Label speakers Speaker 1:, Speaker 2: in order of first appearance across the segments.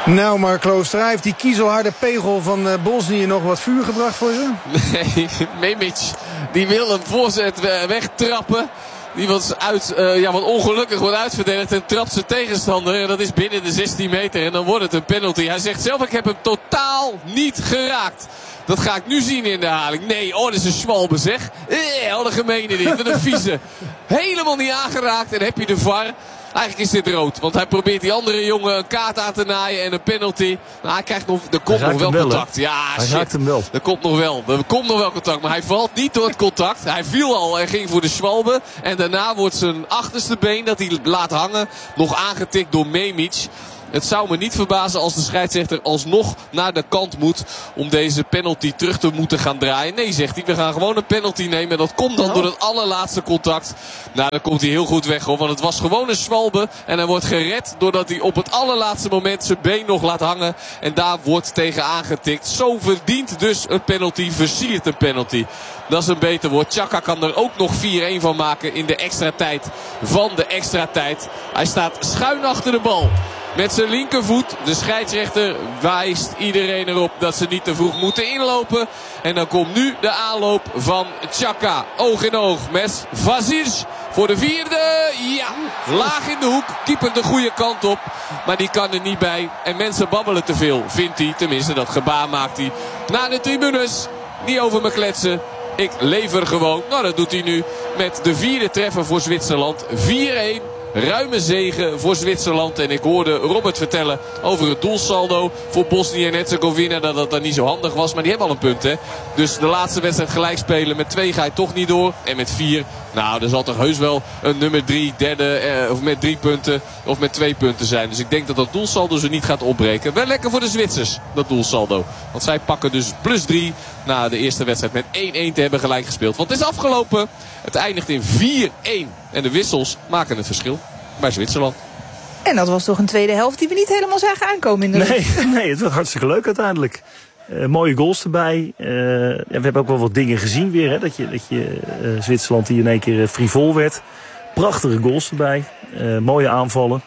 Speaker 1: Nou, Mark Klooster, heeft die kiezelharde pegel van Bosnië nog wat vuur gebracht voor ze?
Speaker 2: Nee, Memic die wil een voorzet wegtrappen. Die wat ongelukkig wordt uitverdedigd en trapt zijn tegenstander. En dat is binnen de 16 meter en dan wordt het een penalty. Hij zegt zelf, ik heb hem totaal niet geraakt. Dat ga ik nu zien in de herhaling. Nee, dat is een Schwalbe zeg. Wat een gemene dit, wat een vieze. Helemaal niet aangeraakt en heb je de VAR. Eigenlijk is dit rood. Want hij probeert die andere jongen een kaart aan te naaien en een penalty. Nou, hij krijgt nog, er komt nog wel contact. Ja,
Speaker 3: hij raakt hem wel.
Speaker 2: Er komt nog wel contact. Maar hij valt niet door het contact. Hij viel al en ging voor de Schwalbe. En daarna wordt zijn achterste been dat hij laat hangen nog aangetikt door Memic. Het zou me niet verbazen als de scheidsrechter alsnog naar de kant moet om deze penalty terug te moeten gaan draaien. Nee, zegt hij, we gaan gewoon een penalty nemen. En dat komt dan door het allerlaatste contact. Nou, dan komt hij heel goed weg hoor. Want het was gewoon een Schwalbe. En hij wordt gered doordat hij op het allerlaatste moment zijn been nog laat hangen. En daar wordt tegen aangetikt. Zo verdient dus een penalty, versiert een penalty. Dat is een beter woord. Xhaka kan er ook nog 4-1 van maken in de extra tijd van de extra tijd. Hij staat schuin achter de bal. Met zijn linkervoet. De scheidsrechter wijst iedereen erop dat ze niet te vroeg moeten inlopen. En dan komt nu de aanloop van Xhaka. Oog in oog met Vazic. Voor de vierde. Ja, laag in de hoek. Keeper de goede kant op. Maar die kan er niet bij. En mensen babbelen te veel, vindt hij. Tenminste, dat gebaar maakt hij. Naar de tribunes. Niet over me kletsen. Ik lever gewoon. Nou, dat doet hij nu met de vierde treffer voor Zwitserland. 4-1. Ruime zege voor Zwitserland. En ik hoorde Robert vertellen over het doelsaldo voor Bosnië en Herzegovina. Dat dat dan niet zo handig was. Maar die hebben al een punt, hè. Dus de laatste wedstrijd gelijk spelen. Met 2 ga je toch niet door. En met 4, nou, er zal toch heus wel een nummer 3, derde, of met 3 punten of met 2 punten zijn. Dus ik denk dat dat doelsaldo ze niet gaat opbreken. Wel lekker voor de Zwitsers, dat doelsaldo. Want zij pakken dus +3 na de eerste wedstrijd met 1-1 te hebben gelijk gespeeld. Want het is afgelopen. Het eindigt in 4-1. En de wissels maken het verschil bij Zwitserland.
Speaker 4: En dat was toch een tweede helft die we niet helemaal zagen aankomen in de
Speaker 3: Nee, het was hartstikke leuk uiteindelijk. Mooie goals erbij. We hebben ook wel wat dingen gezien weer. Hè? Dat je Zwitserland die in één keer frivol werd. Prachtige goals erbij. Mooie aanvallen.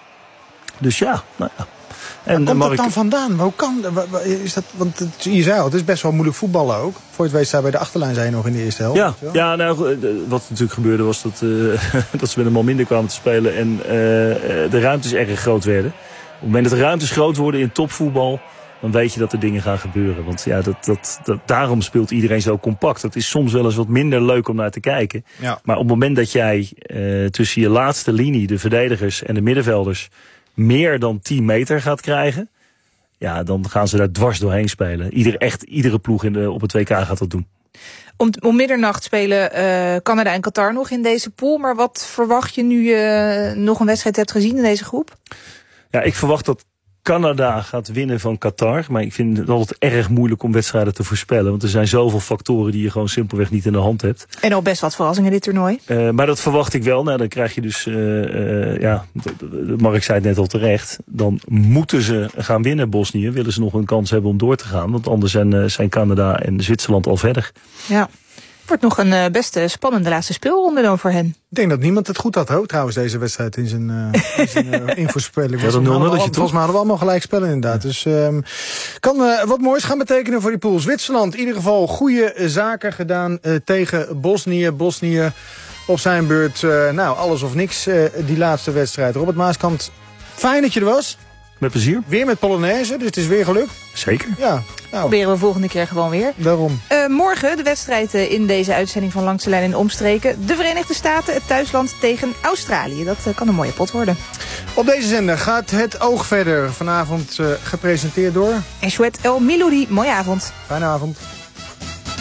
Speaker 3: Dus ja, nou ja.
Speaker 1: En komt dat dan vandaan? Hoe kan is dat? Want je zei al, het is best wel moeilijk voetballen ook. Voor het weet, bij de achterlijn zijn nog in de eerste helft.
Speaker 3: Ja, nou, wat natuurlijk gebeurde was dat ze met een man minder kwamen te spelen. En de ruimtes erg groot werden. Op het moment dat de ruimtes groot worden in topvoetbal, dan weet je dat er dingen gaan gebeuren. Want ja, daarom speelt iedereen zo compact. Dat is soms wel eens wat minder leuk om naar te kijken. Ja. Maar op het moment dat jij tussen je laatste linie, de verdedigers en de middenvelders, meer dan 10 meter gaat krijgen, ja, dan gaan ze daar dwars doorheen spelen. Iedere ploeg op het WK gaat dat doen.
Speaker 4: Om middernacht spelen Canada en Qatar nog in deze pool. Maar wat verwacht je nu je nog een wedstrijd hebt gezien in deze groep?
Speaker 3: Ja, ik verwacht dat Canada gaat winnen van Qatar. Maar ik vind het altijd erg moeilijk om wedstrijden te voorspellen. Want er zijn zoveel factoren die je gewoon simpelweg niet in de hand hebt.
Speaker 4: En al best wat verrassingen dit toernooi.
Speaker 3: Maar dat verwacht ik wel. Nou, dan krijg je dus, Mark zei het net al terecht. Dan moeten ze gaan winnen, Bosnië. Willen ze nog een kans hebben om door te gaan. Want anders zijn Canada en Zwitserland al verder.
Speaker 4: Ja. Wordt nog een best spannende laatste speelronde dan voor hen.
Speaker 1: Ik denk dat niemand het goed had, trouwens, deze wedstrijd in zijn infospelling. Volgens mij hadden we allemaal gelijk spellen inderdaad. Ja. Dus kan wat moois gaan betekenen voor die pool. Zwitserland, in ieder geval goede zaken gedaan tegen Bosnië. Bosnië op zijn beurt, alles of niks die laatste wedstrijd. Robert Maaskant, fijn dat je er was.
Speaker 3: Met plezier.
Speaker 1: Weer met Polonaise, dus het is weer gelukt.
Speaker 3: Zeker.
Speaker 1: Ja.
Speaker 4: Proberen we volgende keer gewoon weer.
Speaker 1: Daarom.
Speaker 4: Morgen de wedstrijd in deze uitzending van Langs de Lijn en Omstreken. De Verenigde Staten, het thuisland tegen Australië. Dat kan een mooie pot worden.
Speaker 1: Op deze zender gaat het oog verder. Vanavond gepresenteerd door
Speaker 4: Eshwet El Miloudi. Mooie avond.
Speaker 1: Fijne avond.